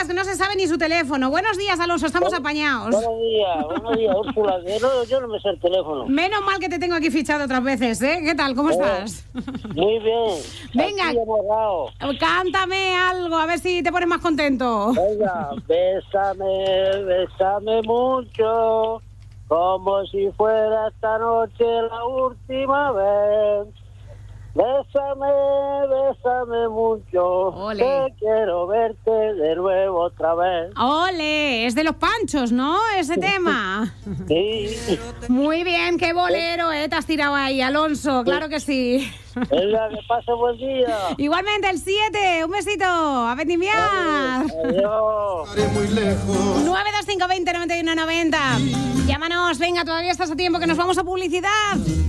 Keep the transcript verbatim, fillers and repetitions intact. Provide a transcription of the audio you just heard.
que no se sabe ni su teléfono. Buenos días, Alonso, estamos Bueno, apañados. Buenos días, buenos días, Úrsula. Yo no, yo no me sé el teléfono. Menos mal que te tengo aquí fichado otras veces, ¿eh? ¿Qué tal? ¿Cómo Eh, estás? Muy bien. Venga. Aquí hemos dado. Cántame algo, a ver si te pones más contento. Venga, bésame, bésame mucho, como si fuera esta noche la última vez. Bésame, bésame mucho, Ole. que quiero verte de nuevo otra vez. Ole, es de los Panchos, ¿no? Ese tema. Sí. Muy bien, qué bolero, ¿eh? Te has tirado ahí, Alonso, claro que sí. Venga, que pase buen día. Igualmente, el siete, un besito, a vendimiar. Adiós. nueve dos cinco veinte noventa y uno noventa. Llámanos, venga, todavía estás a tiempo que nos vamos a publicidad.